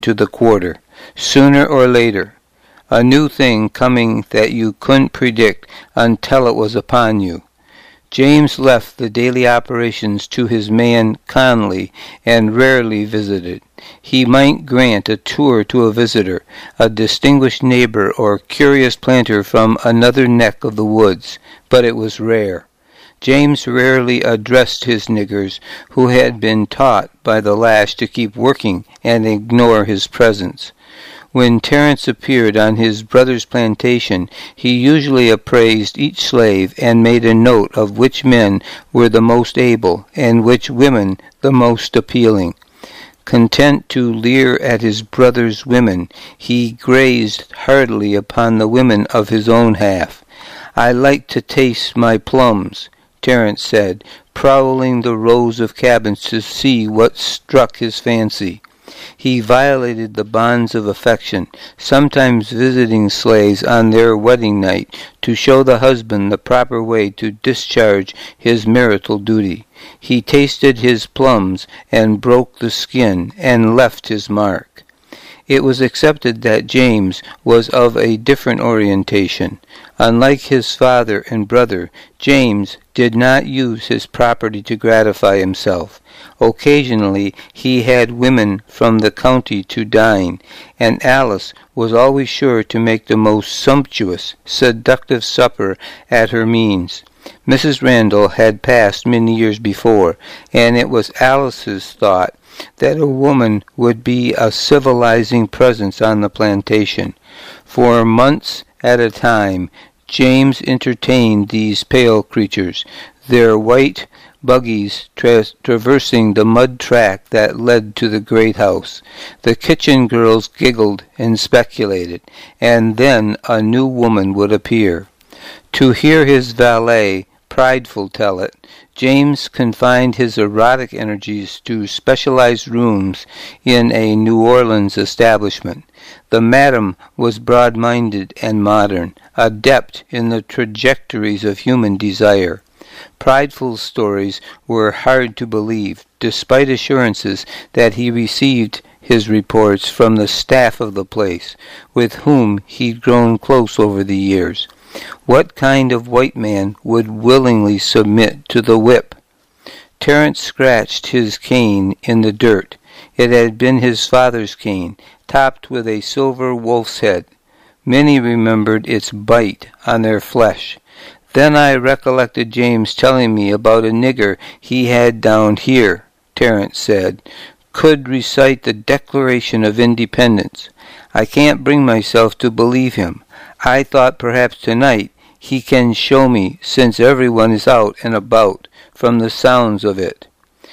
to the quarter, sooner or later. A new thing coming that you couldn't predict until it was upon you. James left the daily operations to his man Conley and rarely visited. He might grant a tour to a visitor, a distinguished neighbor or curious planter from another neck of the woods, but it was rare. James rarely addressed his niggers, who had been taught by the lash to keep working and ignore his presence. When Terence appeared on his brother's plantation, he usually appraised each slave and made a note of which men were the most able and which women the most appealing. Content to leer at his brother's women, he grazed heartily upon the women of his own half. "I like to taste my plums," Terence said, prowling the rows of cabins to see what struck his fancy. He violated the bonds of affection, sometimes visiting slaves on their wedding night to show the husband the proper way to discharge his marital duty. He tasted his plums and broke the skin and left his mark. It was accepted that James was of a different orientation. Unlike his father and brother, James did not use his property to gratify himself. Occasionally he had women from the county to dine, and Alice was always sure to make the most sumptuous, seductive supper at her means. Mrs. Randall had passed many years before, and it was Alice's thought that a woman would be a civilizing presence on the plantation. For months at a time, James entertained these pale creatures, their white buggies traversing the mud track that led to the great house. The kitchen girls giggled and speculated, and then a new woman would appear. To hear his valet, Prideful, tell it, James confined his erotic energies to specialized rooms in a New Orleans establishment. The madam was broad-minded and modern, adept in the trajectories of human desire. Prideful's stories were hard to believe, despite assurances that he received his reports from the staff of the place, with whom he'd grown close over the years. What kind of white man would willingly submit to the whip? Terence scratched his cane in the dirt. It had been his father's cane, topped with a silver wolf's head. Many remembered its bite on their flesh. Then I recollected James telling me about a nigger he had down here, Terence said, could recite the Declaration of Independence. I can't bring myself to believe him. I thought perhaps tonight he can show me, since everyone is out and about, from the sounds of it.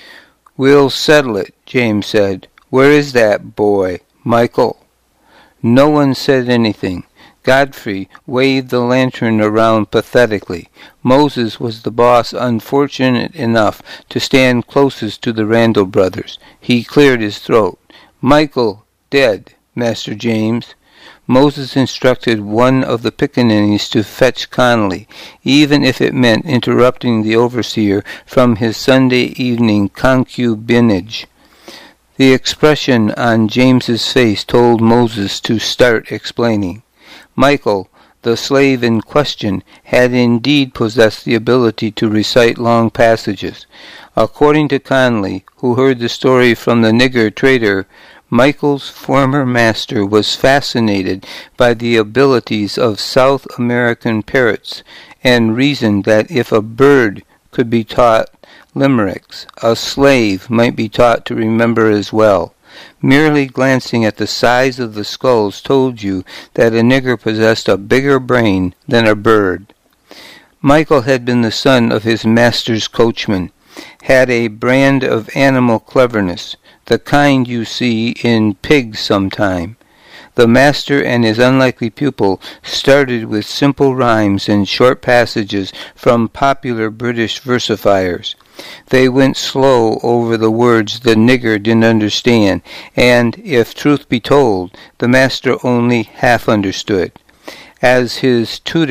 "We'll settle it," James said. "Where is that boy, Michael?" No one said anything. Godfrey waved the lantern around pathetically. Moses was the boss, unfortunate enough to stand closest to the Randall brothers. He cleared his throat. "Michael, dead, Master James." Moses instructed one of the pickaninnies to fetch Conley, even if it meant interrupting the overseer from his Sunday evening concubinage. The expression on James's face told Moses to start explaining. Michael, the slave in question, had indeed possessed the ability to recite long passages. According to Conley, who heard the story from the nigger trader, Michael's former master was fascinated by the abilities of South American parrots, and reasoned that if a bird could be taught limericks, a slave might be taught to remember as well. Merely glancing at the size of the skulls told you that a nigger possessed a bigger brain than a bird. Michael had been the son of his master's coachman, had a brand of animal cleverness, the kind you see in pigs sometime. The master and his unlikely pupil started with simple rhymes and short passages from popular British versifiers. They went slow over the words the nigger didn't understand, and, if truth be told, the master only half understood. As his tutor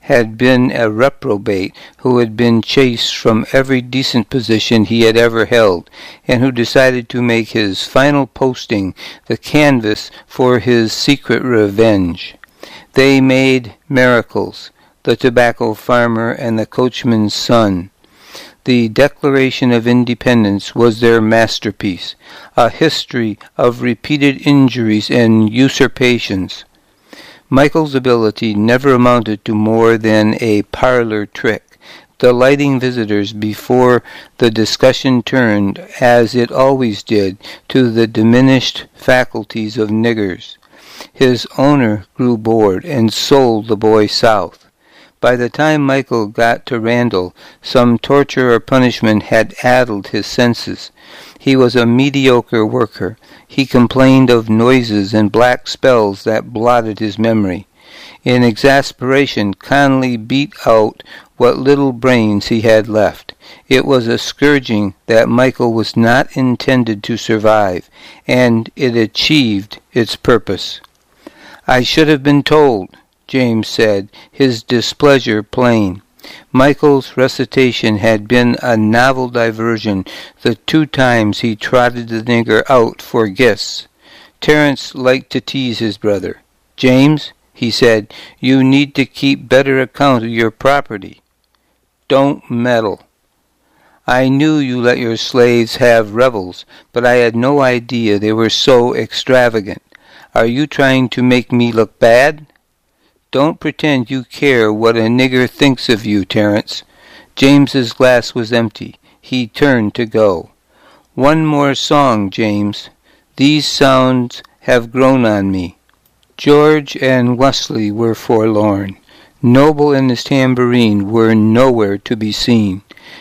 had been a reprobate who had been chased from every decent position he had ever held, and who decided to make his final posting the canvas for his secret revenge. They made miracles, the tobacco farmer and the coachman's son. The Declaration of Independence was their masterpiece, a history of repeated injuries and usurpations. Michael's ability never amounted to more than a parlor trick, delighting visitors before the discussion turned, as it always did, to the diminished faculties of niggers. His owner grew bored and sold the boy south. By the time Michael got to Randall, some torture or punishment had addled his senses. He was a mediocre worker. He complained of noises and black spells that blotted his memory. In exasperation, Conley beat out what little brains he had left. It was a scourging that Michael was not intended to survive, and it achieved its purpose. "I should have been told," James said, his displeasure plain. Michael's recitation had been a novel diversion the 2 times he trotted the nigger out for guests. Terence liked to tease his brother. "James," he said, "you need to keep better account of your property. Don't meddle. I knew you let your slaves have revels, but I had no idea they were so extravagant. Are you trying to make me look bad? Don't pretend you care what a nigger thinks of you, Terence." James's glass was empty. He turned to go. "One more song, James. These sounds have grown on me." George and Wesley were forlorn. Noble and his tambourine were nowhere to be seen.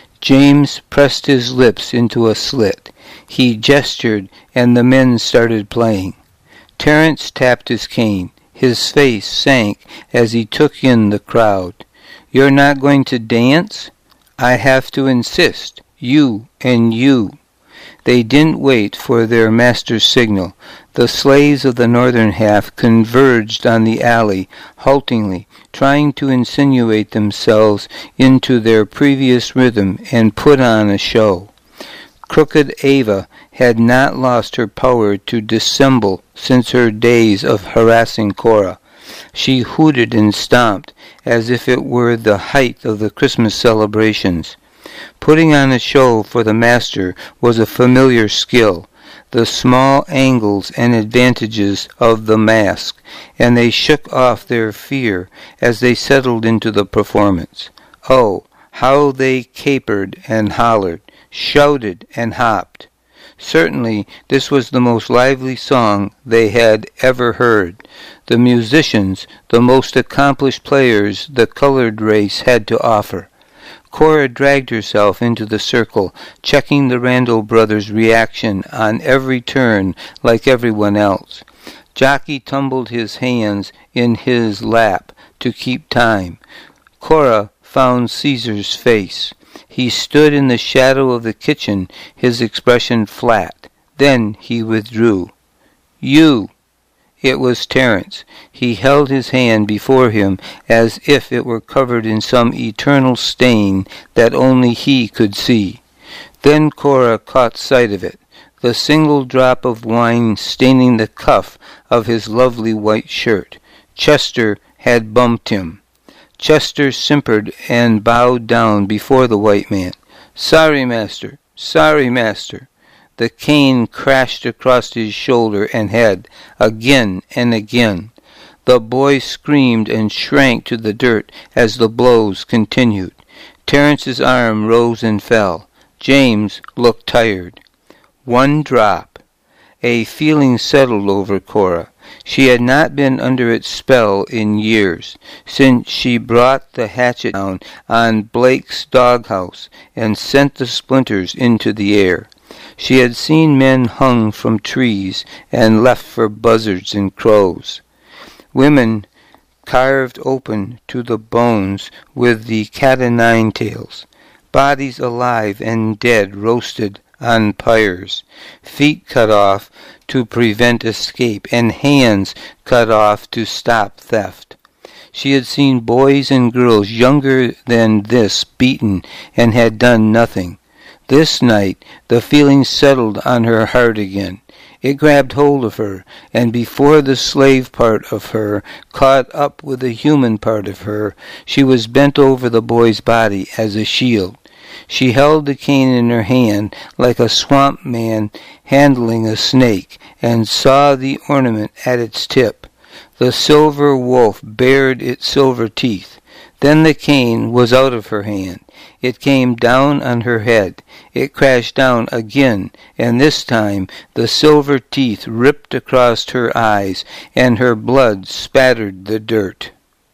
James pressed his lips into a slit. He gestured, and the men started playing. Terence tapped his cane. His face sank as he took in the crowd. "You're not going to dance? I have to insist. You and you." They didn't wait for their master's signal. The slaves of the northern half converged on the alley, haltingly, trying to insinuate themselves into their previous rhythm and put on a show. Crooked Ava had not lost her power to dissemble since her days of harassing Cora. She hooted and stomped as if it were the height of the Christmas celebrations. Putting on a show for the master was a familiar skill, the small angles and advantages of the mask, and they shook off their fear as they settled into the performance. Oh, how they capered and hollered, shouted and hopped. Certainly this was the most lively song they had ever heard. The musicians, the most accomplished players the colored race had to offer. Cora dragged herself into the circle, checking the Randall brothers' reaction on every turn like everyone else. Jockey tumbled his hands in his lap to keep time. Cora found Caesar's face. He stood in the shadow of the kitchen, his expression flat. Then he withdrew. "You!" It was Terence. He held his hand before him as if it were covered in some eternal stain that only he could see. Then Cora caught sight of it, the single drop of wine staining the cuff of his lovely white shirt. Chester had bumped him. Chester simpered and bowed down before the white man. "Sorry, master. Sorry, master." The cane crashed across his shoulder and head, again and again. The boy screamed and shrank to the dirt as the blows continued. Terence's arm rose and fell. James looked tired. One drop. A feeling settled over Cora. She had not been under its spell in years, since she brought the hatchet down on Blake's doghouse and sent the splinters into the air. She had seen men hung from trees and left for buzzards and crows. Women carved open to the bones with the cat-o'-nine-tails. Bodies alive and dead roasted on pyres, feet cut off to prevent escape, and hands cut off to stop theft. She had seen boys and girls younger than this beaten and had done nothing. This night the feeling settled on her heart again. It grabbed hold of her, and before the slave part of her caught up with the human part of her, she was bent over the boy's body as a shield. She held the cane in her hand like a swamp man handling a snake, and saw the ornament at its tip. The silver wolf bared its silver teeth. Then the cane was out of her hand. It came down on her head. It crashed down again, and this time the silver teeth ripped across her eyes, and her blood spattered the dirt.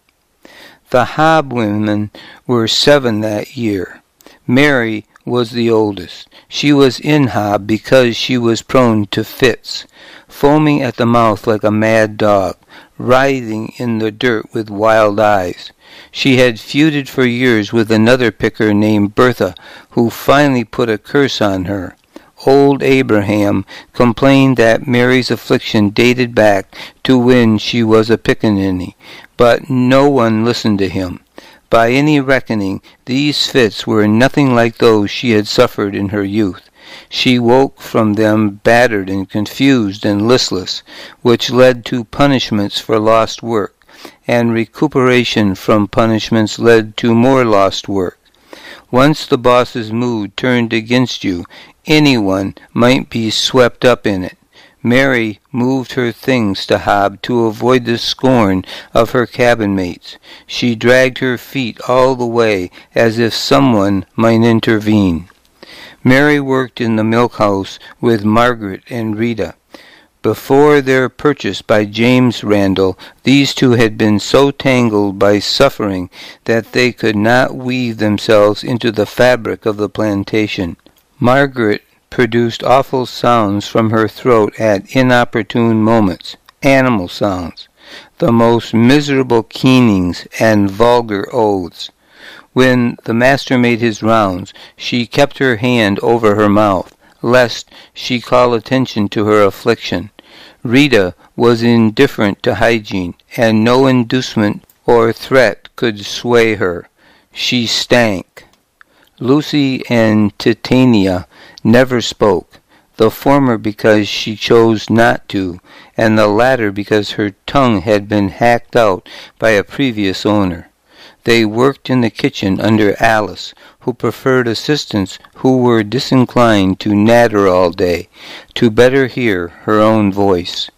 The Hob women were 7 that year. Mary was the oldest. She was in Hob because she was prone to fits, foaming at the mouth like a mad dog, writhing in the dirt with wild eyes. She had feuded for years with another picker named Bertha, who finally put a curse on her. Old Abraham complained that Mary's affliction dated back to when she was a pickaninny, but no one listened to him. By any reckoning, these fits were nothing like those she had suffered in her youth. She woke from them battered and confused and listless, which led to punishments for lost work, and recuperation from punishments led to more lost work. Once the boss's mood turned against you, anyone might be swept up in it. Mary moved her things to Hob to avoid the scorn of her cabin mates. She dragged her feet all the way as if someone might intervene. Mary worked in the milk house with Margaret and Rita. Before their purchase by James Randall, these two had been so tangled by suffering that they could not weave themselves into the fabric of the plantation. Margaret produced awful sounds from her throat at inopportune moments, animal sounds, the most miserable keenings and vulgar oaths. When the master made his rounds, she kept her hand over her mouth, lest she call attention to her affliction. Rita was indifferent to hygiene, and no inducement or threat could sway her. She stank. Lucy and Titania never spoke, the former because she chose not to, and the latter because her tongue had been hacked out by a previous owner. They worked in the kitchen under Alice, who preferred assistants who were disinclined to natter all day, to better hear her own voice.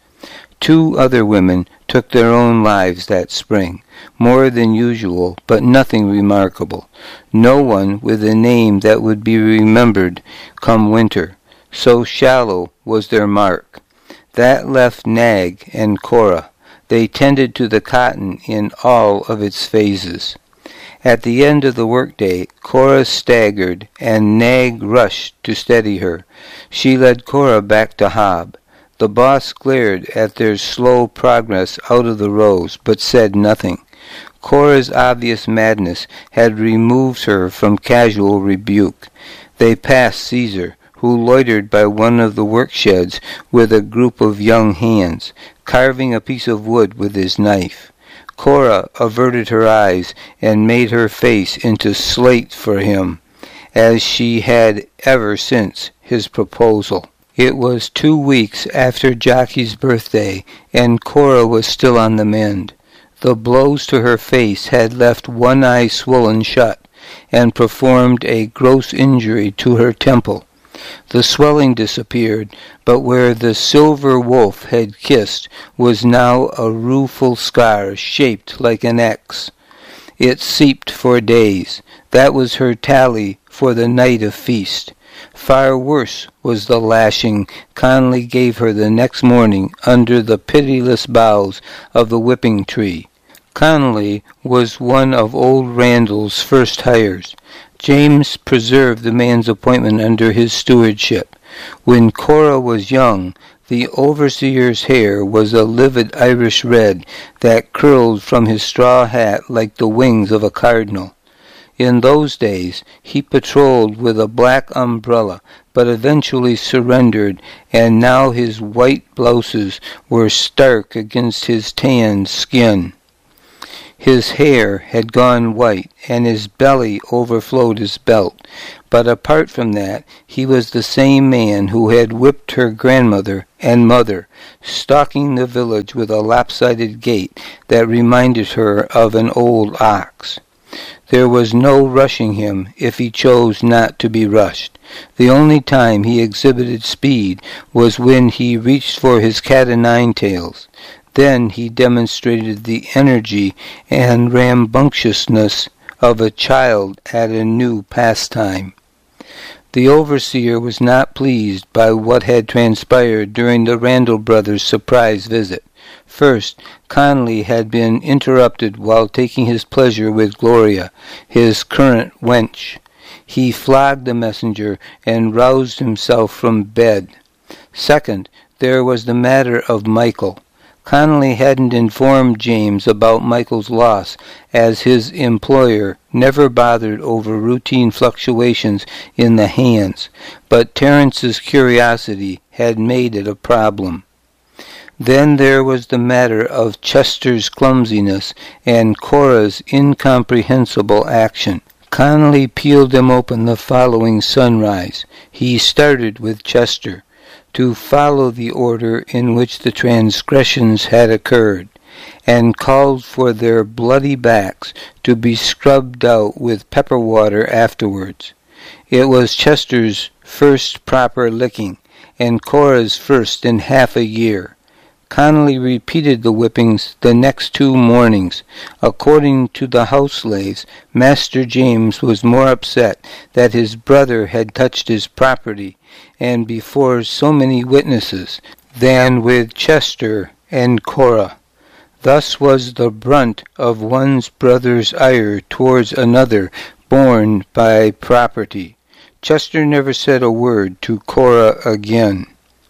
2 other women took their own lives that spring, more than usual, but nothing remarkable. No one with a name that would be remembered come winter. So shallow was their mark. That left Nag and Cora. They tended to the cotton in all of its phases. At the end of the workday, Cora staggered, and Nag rushed to steady her. She led Cora back to Hob. The boss glared at their slow progress out of the rows, but said nothing. Cora's obvious madness had removed her from casual rebuke. They passed Caesar, who loitered by one of the work sheds with a group of young hands, carving a piece of wood with his knife. Cora averted her eyes and made her face into slate for him, as she had ever since his proposal. It was 2 weeks after Jockey's birthday, and Cora was still on the mend. The blows to her face had left one eye swollen shut, and performed a gross injury to her temple. The swelling disappeared, but where the silver wolf had kissed was now a rueful scar shaped like an X. It seeped for days. That was her tally for the night of feast. Far worse was the lashing Conley gave her the next morning under the pitiless boughs of the whipping tree. Conley was one of old Randall's first hires. James preserved the man's appointment under his stewardship. When Cora was young, the overseer's hair was a livid Irish red that curled from his straw hat like the wings of a cardinal. In those days, he patrolled with a black umbrella, but eventually surrendered, and now his white blouses were stark against his tanned skin. His hair had gone white, and his belly overflowed his belt. But apart from that, he was the same man who had whipped her grandmother and mother, stalking the village with a lopsided gait that reminded her of an old ox. There was no rushing him if he chose not to be rushed. The only time he exhibited speed was when he reached for his cat-o'-nine-tails. Then he demonstrated the energy and rambunctiousness of a child at a new pastime. The overseer was not pleased by what had transpired during the Randall brothers' surprise visit. First, Connolly had been interrupted while taking his pleasure with Gloria, his current wench. He flogged the messenger and roused himself from bed. Second, there was the matter of Michael. Connolly hadn't informed James about Michael's loss, as his employer never bothered over routine fluctuations in the hands, but Terence's curiosity had made it a problem. Then there was the matter of Chester's clumsiness and Cora's incomprehensible action. Connolly peeled them open the following sunrise. He started with Chester, to follow the order in which the transgressions had occurred, and called for their bloody backs to be scrubbed out with pepper water afterwards. It was Chester's first proper licking, and Cora's first in half a year. Connolly repeated the whippings the next 2 mornings. According to the house slaves, Master James was more upset that his brother had touched his property, and before so many witnesses, than with Chester and Cora. Thus was the brunt of one's brother's ire towards another borne by property. Chester never said a word to Cora again.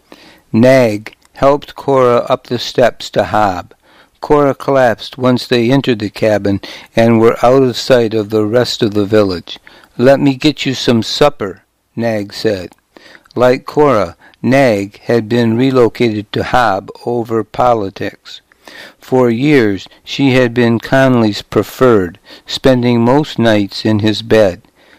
Nag helped Cora up the steps to Hob. Cora collapsed once they entered the cabin and were out of sight of the rest of the village. "Let me get you some supper," Nag said. Like Cora, Nag had been relocated to Hob over politics. For years she had been Connolly's preferred, spending most nights in his bed.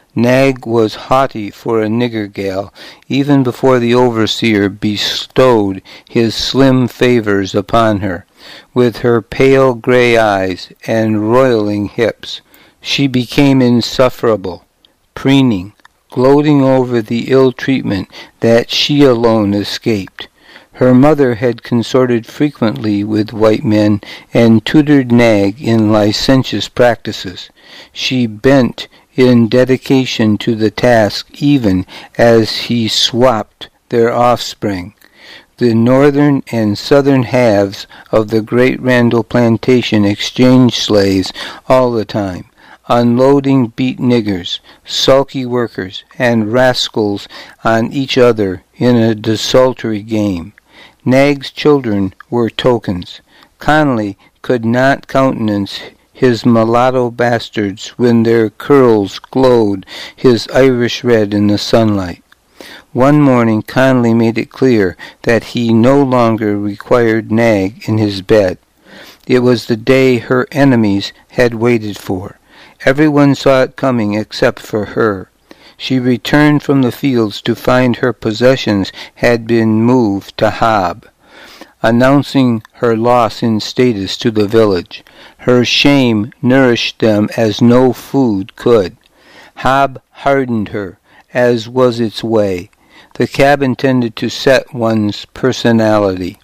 Nag was haughty for a nigger gal, even before the overseer bestowed his slim favors upon her. With her pale gray eyes and roiling hips, she became insufferable, preening, gloating over the ill treatment that she alone escaped. Her mother had consorted frequently with white men and tutored Nag in licentious practices. She bent in dedication to the task even as he swapped their offspring. The northern and southern halves of the great Randall plantation exchanged slaves all the time, unloading beat niggers, sulky workers, and rascals on each other in a desultory game. Nag's children were tokens. Connolly could not countenance his mulatto bastards when their curls glowed his Irish red in the sunlight. One morning Connolly made it clear that he no longer required Nag in his bed. It was the day her enemies had waited for. Everyone saw it coming except for her. She returned from the fields to find her possessions had been moved to Hob, announcing her loss in status to the village. Her shame nourished them as no food could. Hob hardened her, as was its way. The cabin tended to set one's personality.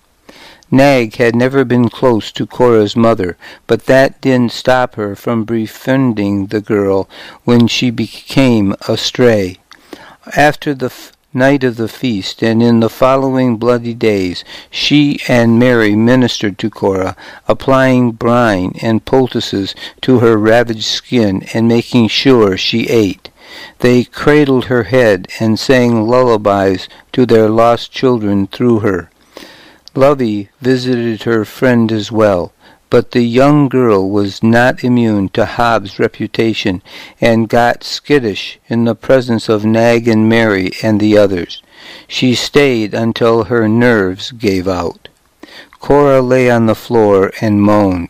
Nag had never been close to Cora's mother, but that didn't stop her from befriending the girl when she became a stray. After the night of the feast, and in the following bloody days, she and Mary ministered to Cora, applying brine and poultices to her ravaged skin and making sure she ate. They cradled her head and sang lullabies to their lost children through her. Lovey visited her friend as well, but the young girl was not immune to Hob's reputation and got skittish in the presence of Nag and Mary and the others. She stayed until her nerves gave out. Cora lay on the floor and moaned.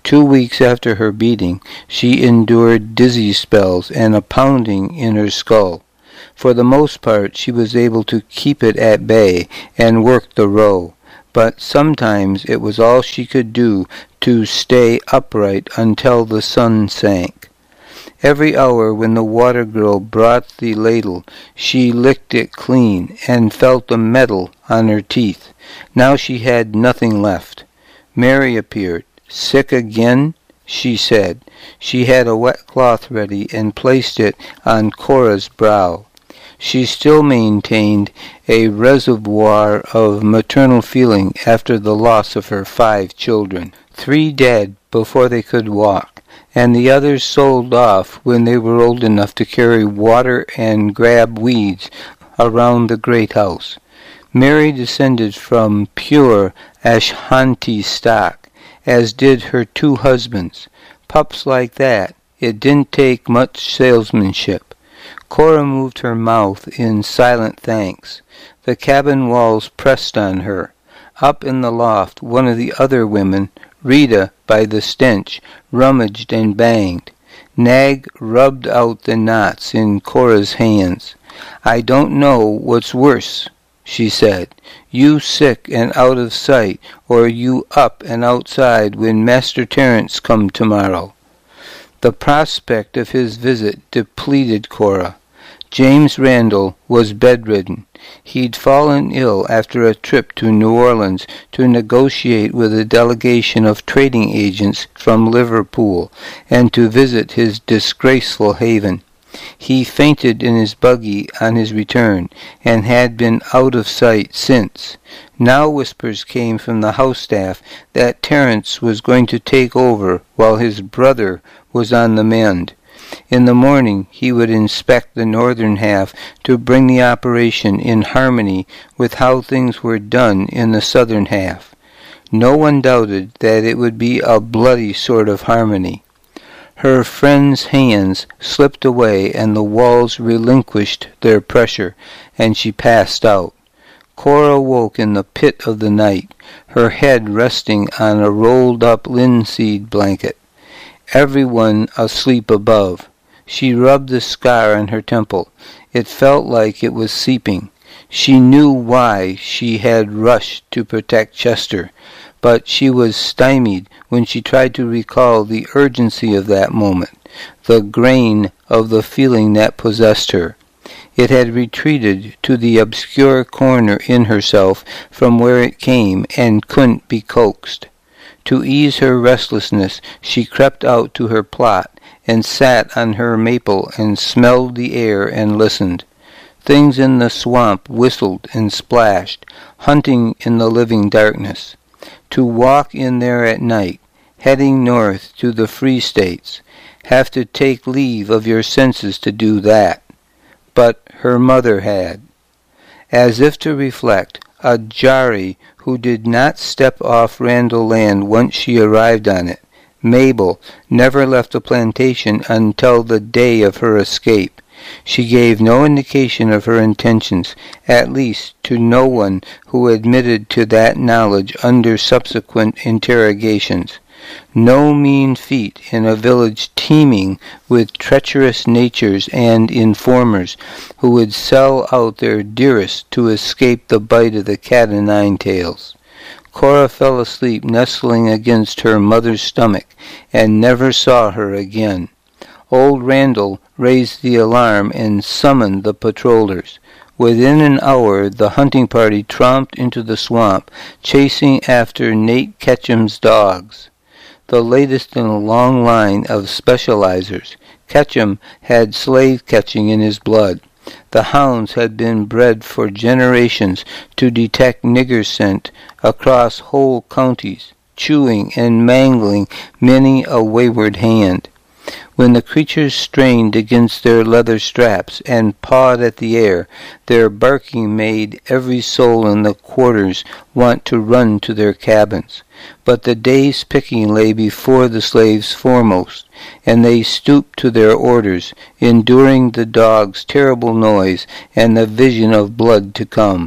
2 weeks after her beating, she endured dizzy spells and a pounding in her skull. For the most part, she was able to keep it at bay and work the row, but sometimes it was all she could do to stay upright until the sun sank. Every hour when the water girl brought the ladle, she licked it clean and felt the metal on her teeth. Now she had nothing left. Mary appeared. "Sick again?" she said. She had a wet cloth ready and placed it on Cora's brow. She still maintained a reservoir of maternal feeling after the loss of her 5 children. 3 dead before they could walk, and the others sold off when they were old enough to carry water and grab weeds around the great house. Mary descended from pure Ashanti stock, as did her 2 husbands. Pups like that, it didn't take much salesmanship. Cora moved her mouth in silent thanks. The cabin walls pressed on her. Up in the loft, one of the other women, Rita, by the stench, rummaged and banged. Nag rubbed out the knots in Cora's hands. "I don't know what's worse," she said. "You sick and out of sight, or you up and outside when Master Terence come tomorrow." The prospect of his visit depleted Cora. James Randall was bedridden. He'd fallen ill after a trip to New Orleans to negotiate with a delegation of trading agents from Liverpool and to visit his disgraceful haven. He fainted in his buggy on his return, and had been out of sight since. Now whispers came from the house staff that Terence was going to take over while his brother was on the mend. In the morning he would inspect the northern half to bring the operation in harmony with how things were done in the southern half. No one doubted that it would be a bloody sort of harmony. Her friend's hands slipped away and the walls relinquished their pressure, and she passed out. Cora woke in the pit of the night, her head resting on a rolled-up linseed blanket. Everyone asleep above. She rubbed the scar on her temple. It felt like it was seeping. She knew why she had rushed to protect Chester, but she was stymied when she tried to recall the urgency of that moment, the grain of the feeling that possessed her. It had retreated to the obscure corner in herself from where it came and couldn't be coaxed. To ease her restlessness, she crept out to her plot and sat on her maple and smelled the air and listened. Things in the swamp whistled and splashed, hunting in the living darkness. To walk in there at night, heading north to the Free States, have to take leave of your senses to do that. But her mother had. As if to reflect, a Jari who did not step off Randall Land once she arrived on it, Mabel, never left the plantation until the day of her escape. She gave no indication of her intentions, at least to no one who admitted to that knowledge under subsequent interrogations. No mean feat in a village teeming with treacherous natures and informers who would sell out their dearest to escape the bite of the cat-o'-nine-tails. Cora fell asleep nestling against her mother's stomach and never saw her again. Old Randall raised the alarm and summoned the patrollers. Within an hour the hunting party tromped into the swamp, chasing after Nate Ketchum's dogs, the latest in a long line of specializers. Ketchum had slave catching in his blood. The hounds had been bred for generations to detect nigger scent across whole counties, chewing and mangling many a wayward hand. When the creatures strained against their leather straps and pawed at the air, their barking made every soul in the quarters want to run to their cabins. But the day's picking lay before the slaves foremost, and they stooped to their orders, enduring the dogs' terrible noise and the vision of blood to come.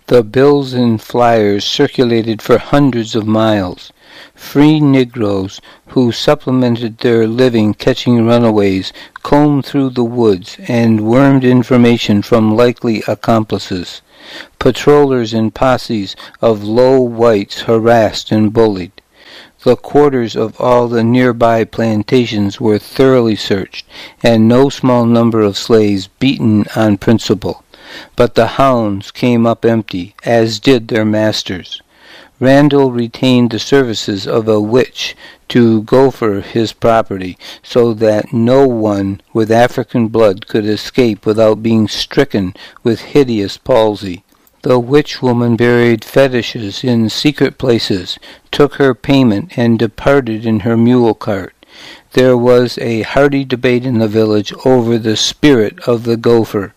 The bills and flyers circulated for hundreds of miles. Free Negroes who supplemented their living catching runaways combed through the woods and wormed information from likely accomplices. Patrollers and posses of low whites harassed and bullied. The quarters of all the nearby plantations were thoroughly searched, and no small number of slaves beaten on principle. But the hounds came up empty, as did their masters. Randall retained the services of a witch to gopher his property, so that no one with African blood could escape without being stricken with hideous palsy. The witch woman buried fetishes in secret places, took her payment, and departed in her mule cart. There was a hearty debate in the village over the spirit of the gopher.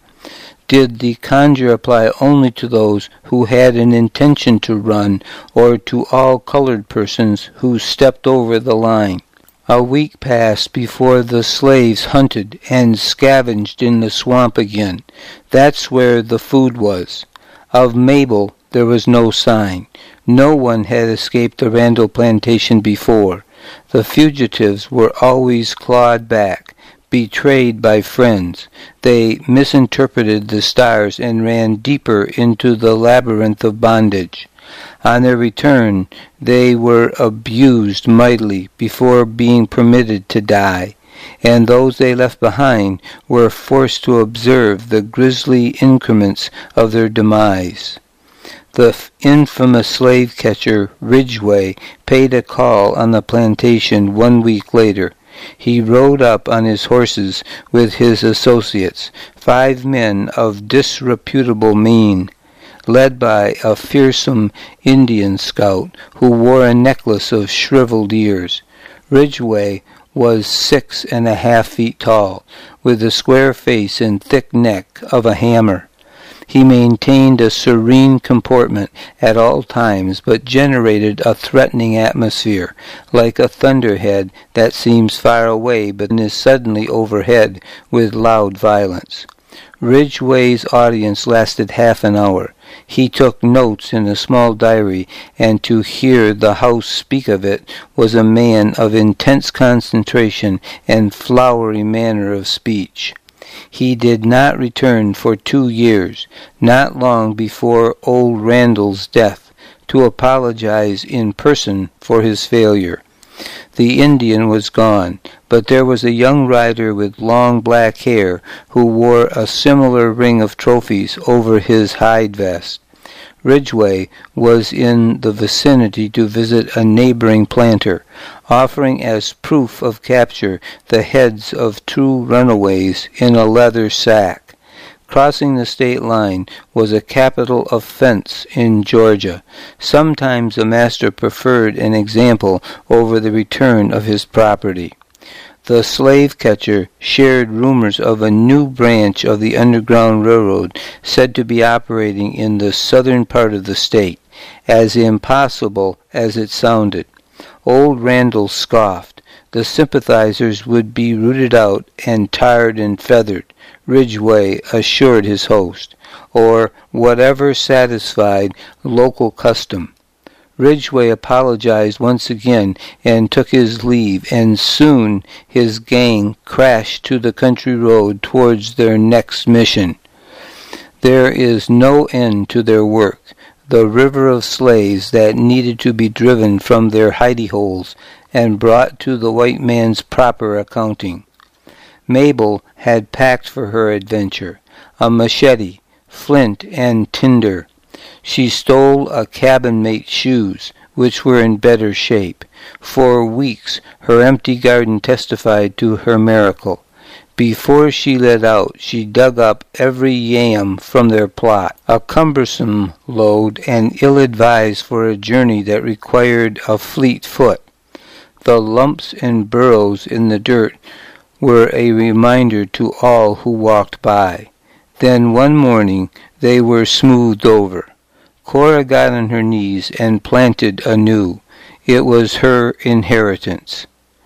Did the conjure apply only to those who had an intention to run, or to all colored persons who stepped over the line? A week passed before the slaves hunted and scavenged in the swamp again. That's where the food was. Of Mabel there was no sign. No one had escaped the Randall plantation before. The fugitives were always clawed back, betrayed by friends. They misinterpreted the stars and ran deeper into the labyrinth of bondage. On their return, they were abused mightily before being permitted to die, and those they left behind were forced to observe the grisly increments of their demise. The infamous slave catcher Ridgway paid a call on the plantation 1 week later. He rode up on his horses with his associates, 5 men of disreputable mien, led by a fearsome Indian scout who wore a necklace of shriveled ears. Ridgway was 6.5 feet tall, with the square face and thick neck of a hammer. He maintained a serene comportment at all times, but generated a threatening atmosphere, like a thunderhead that seems far away but is suddenly overhead with loud violence. Ridgway's audience lasted half an hour. He took notes in a small diary, and to hear the house speak of it was a man of intense concentration and flowery manner of speech. He did not return for 2 years, not long before old Randall's death, to apologize in person for his failure. The Indian was gone, but there was a young rider with long black hair who wore a similar ring of trophies over his hide vest. Ridgway was in the vicinity to visit a neighboring planter, offering as proof of capture the heads of 2 runaways in a leather sack. Crossing the state line was a capital offense in Georgia. Sometimes a master preferred an example over the return of his property. The slave catcher shared rumors of a new branch of the Underground Railroad said to be operating in the southern part of the state, as impossible as it sounded. Old Randall scoffed. The sympathizers would be rooted out and tarred and feathered, Ridgway assured his host, or whatever satisfied local custom. Ridgway apologized once again and took his leave, and soon his gang crashed to the country road towards their next mission. There is no end to their work, the river of slaves that needed to be driven from their hidey-holes and brought to the white man's proper accounting. Mabel had packed for her adventure a machete, flint, and tinder. She stole a cabin-mate's shoes, which were in better shape. For weeks her empty garden testified to her miracle. Before she let out, she dug up every yam from their plot, a cumbersome load and ill-advised for a journey that required a fleet foot. The lumps and burrows in the dirt were a reminder to all who walked by. Then one morning they were smoothed over. Cora got on her knees and planted anew. It was her inheritance.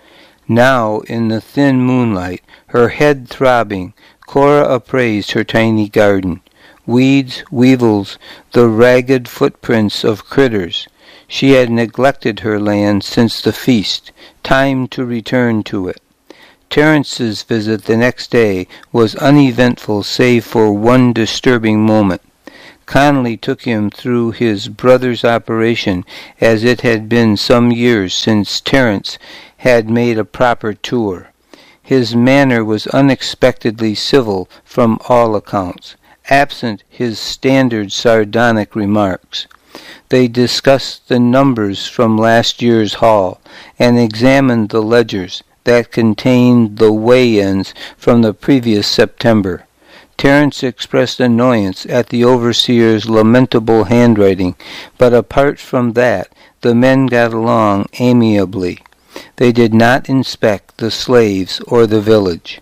Now, in the thin moonlight, her head throbbing, Cora appraised her tiny garden. weeds, weevils, the ragged footprints of critters. She had neglected her land since the feast, time to return to it. Terence's visit the next day was uneventful save for one disturbing moment. Connolly took him through his brother's operation as it had been some years since Terence had made a proper tour. His manner was unexpectedly civil from all accounts, absent his standard sardonic remarks. They discussed the numbers from last year's haul, and examined the ledgers that contained the weigh-ins from the previous September. Terence expressed annoyance at the overseer's lamentable handwriting, but apart from that, the men got along amiably. They did not inspect the slaves or the village.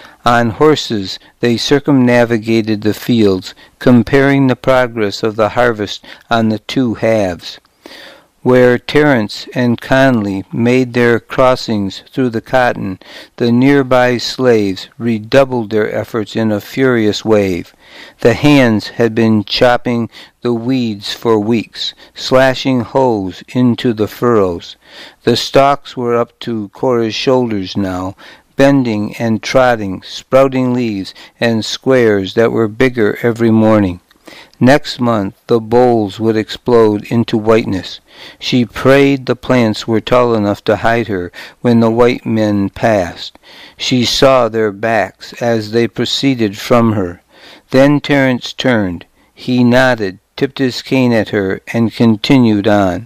On horses they circumnavigated the fields, comparing the progress of the harvest on the two halves. Where Terence and Connolly made their crossings through the cotton, the nearby slaves redoubled their efforts in a furious wave. The hands had been chopping the weeds for weeks, slashing hoes into the furrows. The stalks were up to Cora's shoulders now, bending and trotting, sprouting leaves and squares that were bigger every morning. Next month the boles would explode into whiteness. She prayed the plants were tall enough to hide her when the white men passed. She saw their backs as they proceeded from her. Then Terence turned. He nodded, tipped his cane at her, and continued on.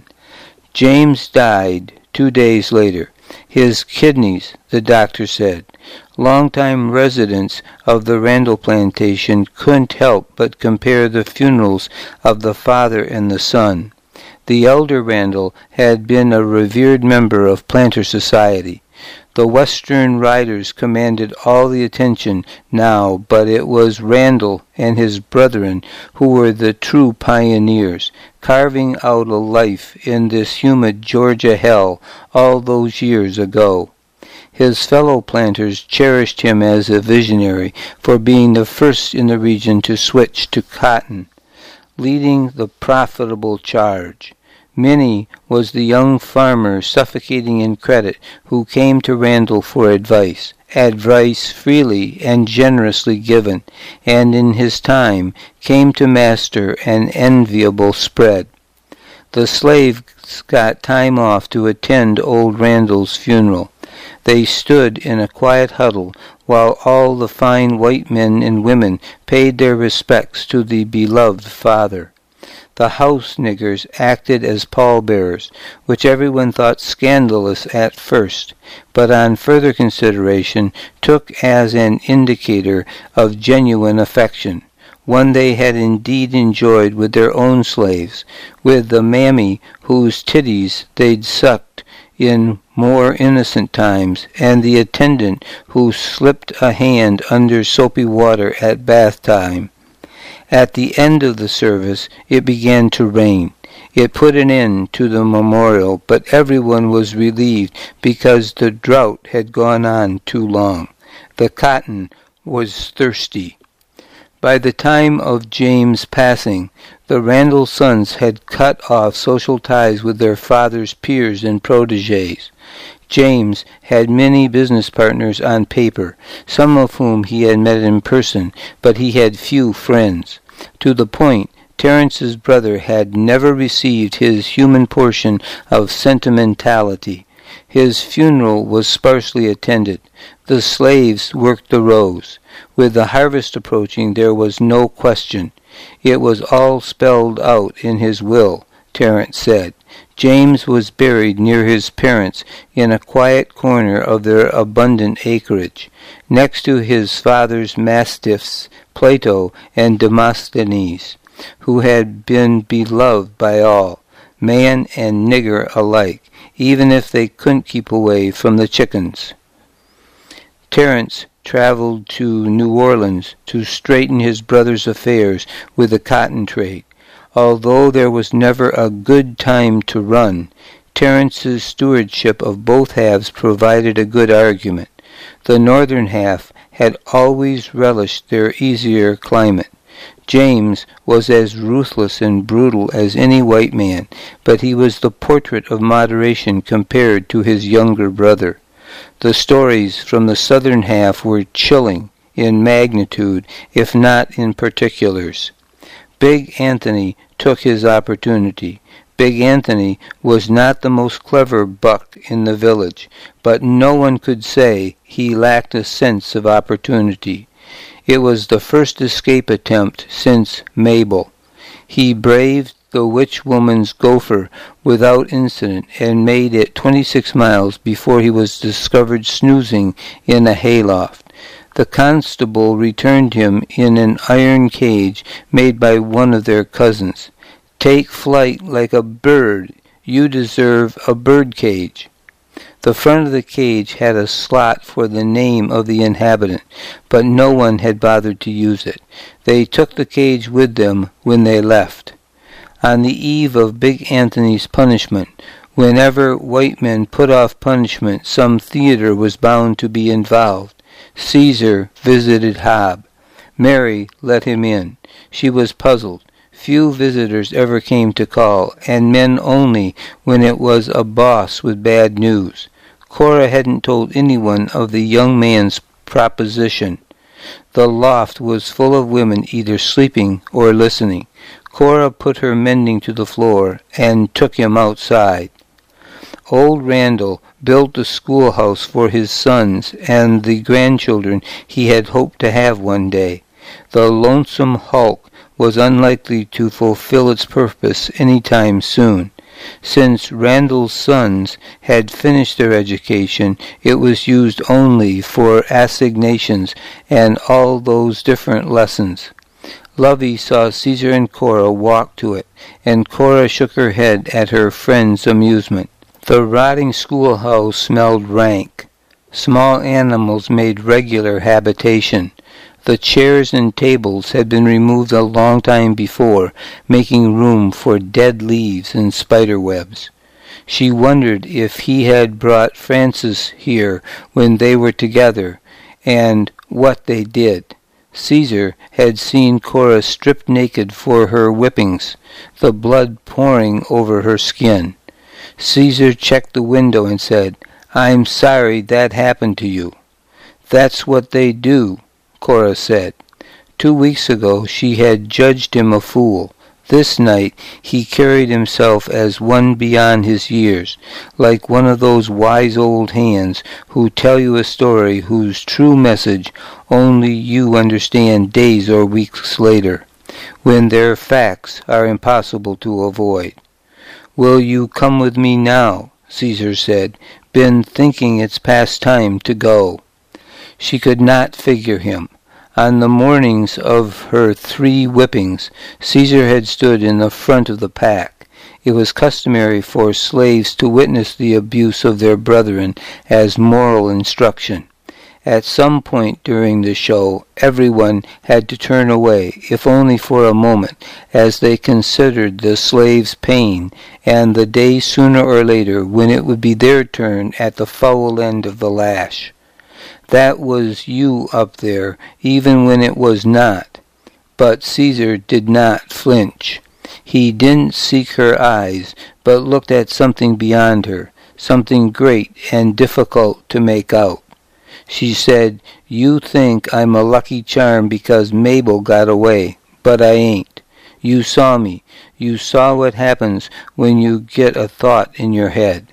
James died 2 days later. His kidneys, the doctor said. Long-time residents of the Randall plantation couldn't help but compare the funerals of the father and the son. The elder Randall had been a revered member of planter society. The Western riders commanded all the attention now, but it was Randall and his brethren who were the true pioneers, carving out a life in this humid Georgia hell all those years ago. His fellow planters cherished him as a visionary for being the first in the region to switch to cotton, leading the profitable charge. Minnie was the young farmer suffocating in credit who came to Randall for advice freely and generously given, and in his time came to master an enviable spread. The slaves got time off to attend old Randall's funeral. They stood in a quiet huddle while all the fine white men and women paid their respects to the beloved father. The house niggers acted as pallbearers, which everyone thought scandalous at first, but on further consideration took as an indicator of genuine affection, one they had indeed enjoyed with their own slaves, with the mammy whose titties they'd sucked in more innocent times, and the attendant who slipped a hand under soapy water at bath time. At the end of the service it began to rain. It put an end to the memorial, but everyone was relieved because the drought had gone on too long. The cotton was thirsty. By the time of James' passing, the Randall sons had cut off social ties with their father's peers and protégés. James had many business partners on paper, some of whom he had met in person, but he had few friends. To the point, Terence's brother had never received his human portion of sentimentality. His funeral was sparsely attended. The slaves worked the rows. With the harvest approaching, there was no question. It was all spelled out in his will, Terence said. James was buried near his parents in a quiet corner of their abundant acreage, next to his father's mastiffs, Plato and Demosthenes, who had been beloved by all, man and nigger alike, even if they couldn't keep away from the chickens. Terence traveled to New Orleans to straighten his brother's affairs with the cotton trade. Although there was never a good time to run, Terence's stewardship of both halves provided a good argument. The northern half had always relished their easier climate. James was as ruthless and brutal as any white man, but he was the portrait of moderation compared to his younger brother. The stories from the southern half were chilling in magnitude, if not in particulars. Big Anthony took his opportunity. Big Anthony was not the most clever buck in the village, but no one could say he lacked a sense of opportunity. It was the first escape attempt since Mabel. He braved the witch woman's gopher without incident and made it 26 miles before he was discovered snoozing in a hayloft. The constable returned him in an iron cage made by one of their cousins. "Take flight like a bird. You deserve a bird cage." The front of the cage had a slot for the name of the inhabitant, but no one had bothered to use it. They took the cage with them when they left. On the eve of Big Anthony's punishment, whenever white men put off punishment, some theater was bound to be involved. Caesar visited Hob. Mary let him in. She was puzzled. Few visitors ever came to call, and men only when it was a boss with bad news. Cora hadn't told anyone of the young man's proposition. The loft was full of women either sleeping or listening. Cora put her mending to the floor and took him outside. Old Randall built a schoolhouse for his sons and the grandchildren he had hoped to have one day. The lonesome hulk was unlikely to fulfill its purpose any time soon. Since Randall's sons had finished their education, it was used only for assignations and all those different lessons. Lovey saw Caesar and Cora walk to it, and Cora shook her head at her friend's amusement. The rotting schoolhouse smelled rank. Small animals made regular habitation. The chairs and tables had been removed a long time before, making room for dead leaves and spider webs. She wondered if he had brought Frances here when they were together, and what they did. Caesar had seen Cora stripped naked for her whippings, the blood pouring over her skin. Caesar checked the window and said, "I'm sorry that happened to you." "That's what they do," Cora said. 2 weeks ago she had judged him a fool. This night he carried himself as one beyond his years, like one of those wise old hands who tell you a story whose true message only you understand days or weeks later, when their facts are impossible to avoid. "Will you come with me now?" Caesar said. "Been thinking it's past time to go." She could not figure him. On the mornings of her 3 whippings, Caesar had stood in the front of the pack. It was customary for slaves to witness the abuse of their brethren as moral instruction. At some point during the show, everyone had to turn away, if only for a moment, as they considered the slave's pain and the day sooner or later when it would be their turn at the foul end of the lash. That was you up there, even when it was not. But Caesar did not flinch. He didn't seek her eyes, but looked at something beyond her, something great and difficult to make out. She said, "You think I'm a lucky charm because Mabel got away, but I ain't. You saw me. You saw what happens when you get a thought in your head."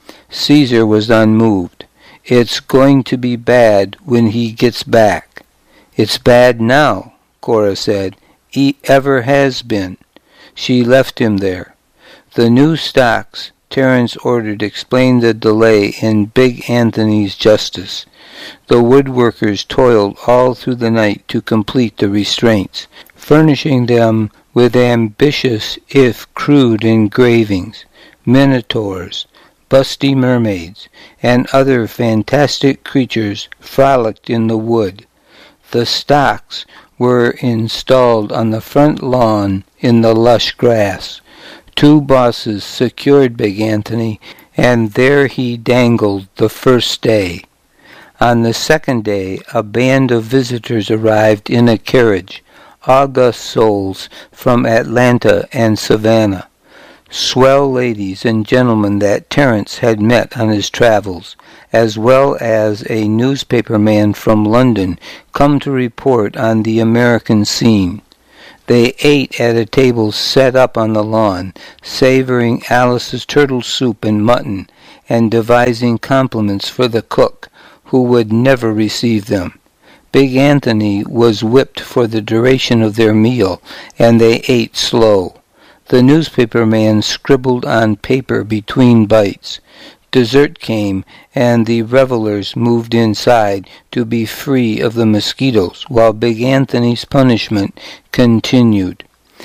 Caesar was unmoved. "It's going to be bad when he gets back." "It's bad now," Cora said. "Ever has been." She left him there. The new stocks Terence ordered explained the delay in Big Anthony's justice. The woodworkers toiled all through the night to complete the restraints, furnishing them with ambitious if crude engravings, minotaurs, busty mermaids, and other fantastic creatures frolicked in the wood. The stocks were installed on the front lawn in the lush grass. 2 bosses secured Big Anthony, and there he dangled the first day. On the second day, a band of visitors arrived in a carriage, august souls from Atlanta and Savannah, swell ladies and gentlemen that Terence had met on his travels, as well as a newspaper man from London come to report on the American scene. They ate at a table set up on the lawn, savoring Alice's turtle soup and mutton, and devising compliments for the cook, who would never receive them. Big Anthony was whipped for the duration of their meal, and they ate slow. The newspaper man scribbled on paper between bites. Dessert came, and the revelers moved inside to be free of the mosquitoes, while Big Anthony's punishment continued.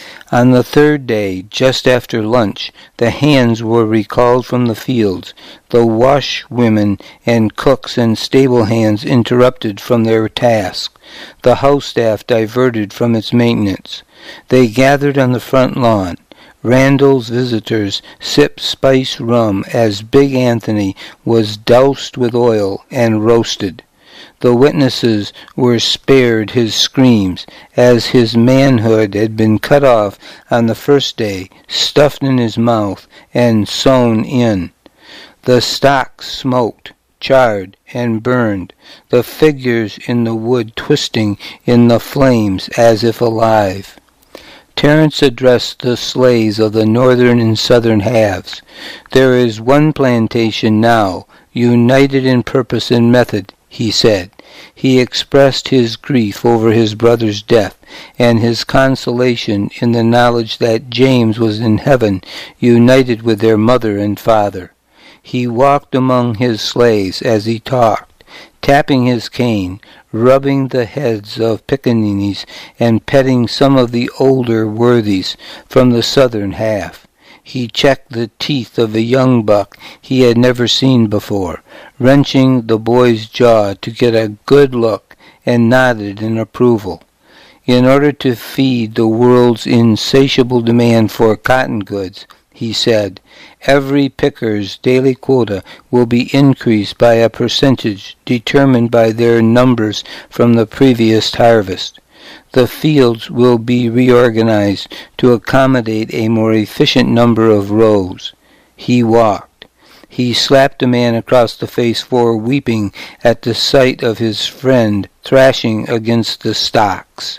On the third day, just after lunch, the hands were recalled from the fields, the washwomen and cooks and stable hands interrupted from their task, the house staff diverted from its maintenance. They gathered on the front lawn. Randall's visitors sipped spice rum as Big Anthony was doused with oil and roasted. The witnesses were spared his screams, as his manhood had been cut off on the first day, stuffed in his mouth, and sewn in. The stock smoked, charred, and burned, the figures in the wood twisting in the flames as if alive. Terence addressed the slaves of the northern and southern halves. There is one plantation now, united in purpose and method, he said. He expressed his grief over his brother's death, and his consolation in the knowledge that James was in heaven, united with their mother and father. He walked among his slaves as he talked, tapping his cane, rubbing the heads of pickaninnies, and petting some of the older worthies from the southern half. He checked the teeth of a young buck he had never seen before, wrenching the boy's jaw to get a good look, and nodded in approval. In order to feed the world's insatiable demand for cotton goods, he said, every picker's daily quota will be increased by a percentage determined by their numbers from the previous harvest. The fields will be reorganized to accommodate a more efficient number of rows. He walked. He slapped a man across the face for weeping at the sight of his friend thrashing against the stocks.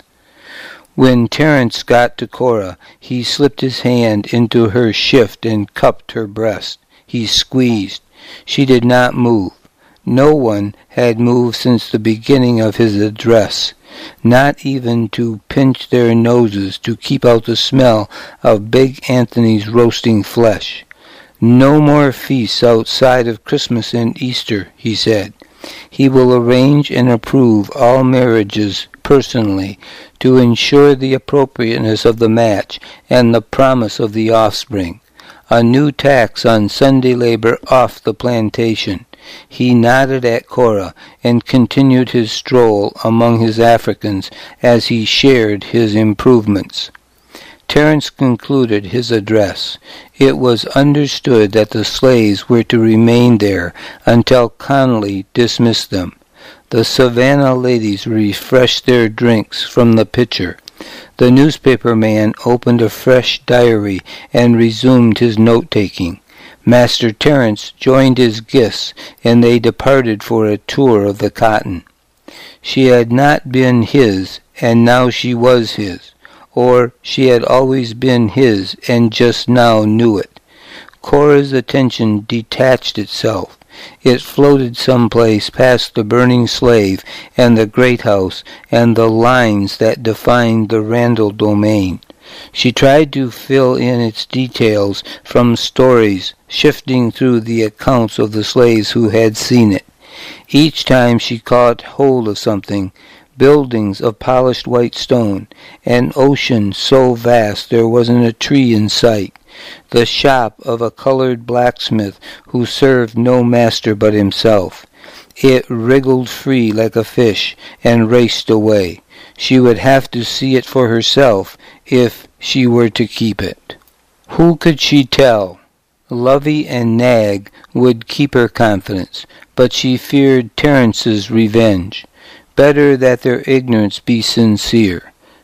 When Terence got to Cora, he slipped his hand into her shift and cupped her breast. He squeezed. She did not move. No one had moved since the beginning of his address, not even to pinch their noses to keep out the smell of Big Anthony's roasting flesh. No more feasts outside of Christmas and Easter, he said. He will arrange and approve all marriages personally to ensure the appropriateness of the match and the promise of the offspring. A new tax on Sunday labor off the plantation. He nodded at Cora and continued his stroll among his Africans as he shared his improvements. Terence concluded his address. It was understood that the slaves were to remain there until Connolly dismissed them. The Savannah ladies refreshed their drinks from the pitcher. The newspaper man opened a fresh diary and resumed his note-taking. Master Terence joined his guests, and they departed for a tour of the cotton. She had not been his, and now she was his. Or she had always been his, and just now knew it. Cora's attention detached itself. It floated someplace past the burning slave and the great house and the lines that defined the Randall domain. She tried to fill in its details from stories, shifting through the accounts of the slaves who had seen it. Each time she caught hold of something, buildings of polished white stone, an ocean so vast there wasn't a tree in sight, the shop of a colored blacksmith who served no master but himself. It wriggled free like a fish and raced away. She would have to see it for herself if she were to keep it. Who could she tell? Lovey and Nag would keep her confidence, but she feared Terence's revenge. Better that their ignorance be sincere.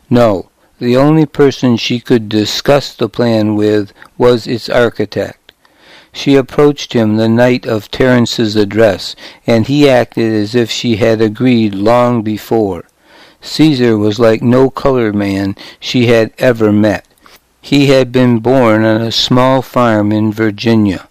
No, the only person she could discuss the plan with was its architect. She approached him the night of Terence's address, and he acted as if she had agreed long before. Caesar was like no colored man she had ever met. He had been born on a small farm in Virginia,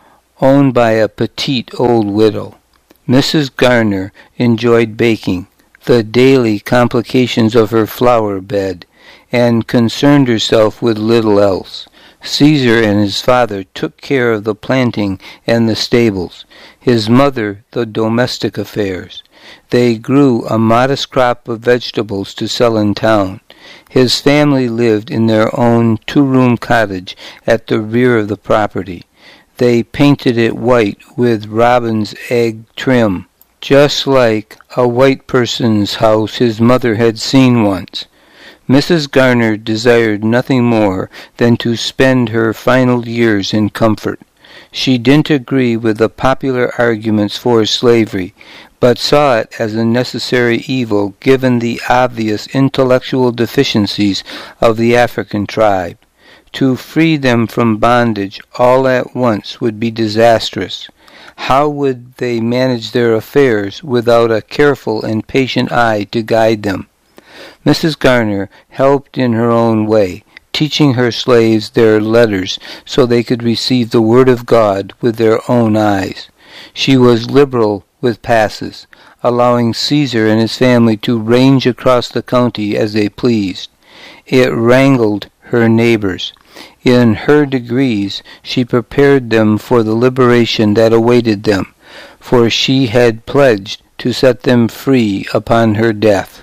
owned by a petite old widow. Mrs. Garner enjoyed baking, the daily complications of her flower bed, and concerned herself with little else. Caesar and his father took care of the planting and the stables, his mother the domestic affairs. They grew a modest crop of vegetables to sell in town. His family lived in their own two-room cottage at the rear of the property. They painted it white with robin's egg trim, just like a white person's house his mother had seen once. Mrs. Garner desired nothing more than to spend her final years in comfort. She didn't agree with the popular arguments for slavery, but saw it as a necessary evil given the obvious intellectual deficiencies of the African tribe. To free them from bondage all at once would be disastrous. How would they manage their affairs without a careful and patient eye to guide them? Mrs. Garner helped in her own way, teaching her slaves their letters so they could receive the Word of God with their own eyes. She was liberal with passes, allowing Caesar and his family to range across the county as they pleased. It wrangled her neighbors. In her degrees, she prepared them for the liberation that awaited them, for she had pledged to set them free upon her death.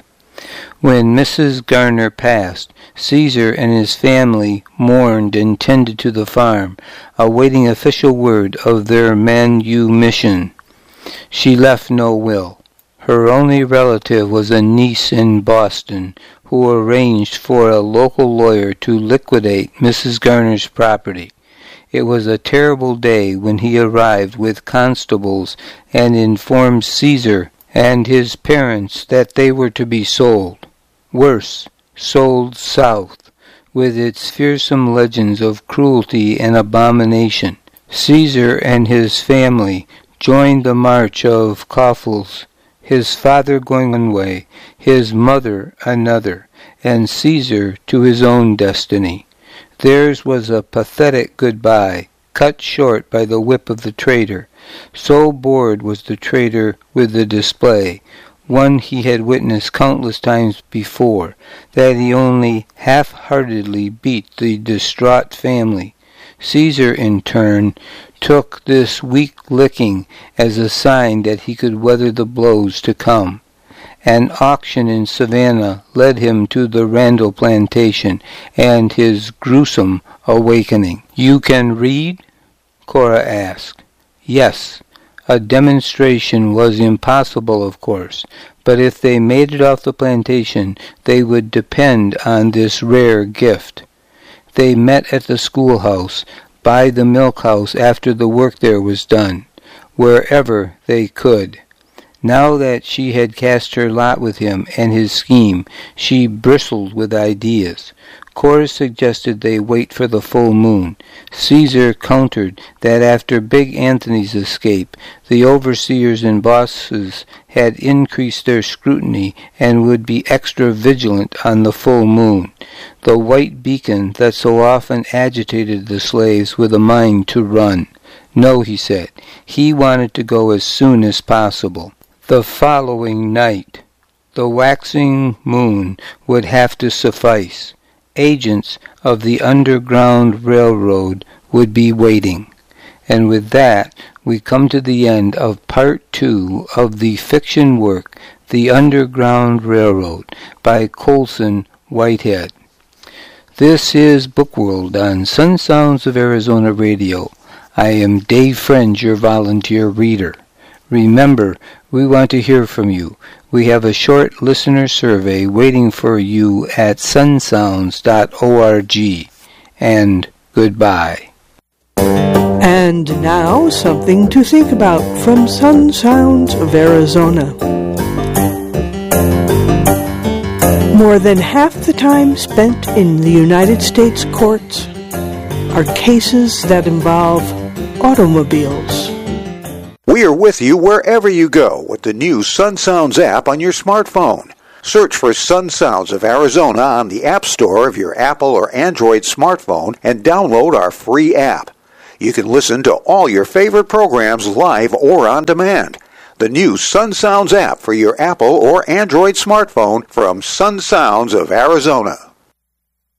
When Mrs. Garner passed, Caesar and his family mourned and tended to the farm, awaiting official word of their manumission. She left no will. Her only relative was a niece in Boston, who arranged for a local lawyer to liquidate Mrs. Garner's property. It was a terrible day when he arrived with constables and informed Caesar and his parents that they were to be sold. Worse, sold south, with its fearsome legends of cruelty and abomination. Caesar and his family joined the march of coffles, his father going one way, his mother another, and Caesar to his own destiny. Theirs was a pathetic goodbye, cut short by the whip of the traitor. So bored was the traitor with the display, one he had witnessed countless times before, that he only half-heartedly beat the distraught family. Caesar, in turn, took this weak licking as a sign that he could weather the blows to come. An auction in Savannah led him to the Randall plantation and his gruesome awakening. "You can read?" Cora asked. Yes. A demonstration was impossible, of course, but if they made it off the plantation, they would depend on this rare gift. They met at the schoolhouse, by the milk house after the work there was done, wherever they could. Now that she had cast her lot with him and his scheme, she bristled with ideas. Cora suggested they wait for the full moon. Caesar countered that after Big Anthony's escape, the overseers and bosses had increased their scrutiny and would be extra vigilant on the full moon, the white beacon that so often agitated the slaves with a mind to run. No, he said, he wanted to go as soon as possible. The following night, the waxing moon would have to suffice. Agents of the Underground Railroad would be waiting. And with that, we come to the end of Part 2 of the fiction work, The Underground Railroad, by Colson Whitehead. This is Bookworld on Sun Sounds of Arizona Radio. I am Dave Friend, your volunteer reader. Remember, we want to hear from you. We have a short listener survey waiting for you at sunsounds.org. And goodbye. And now, something to think about from Sun Sounds of Arizona. More than half the time spent in the United States courts are cases that involve automobiles. We are with you wherever you go with the new Sun Sounds app on your smartphone. Search for Sun Sounds of Arizona on the App Store of your Apple or Android smartphone and download our free app. You can listen to all your favorite programs live or on demand. The new Sun Sounds app for your Apple or Android smartphone from Sun Sounds of Arizona.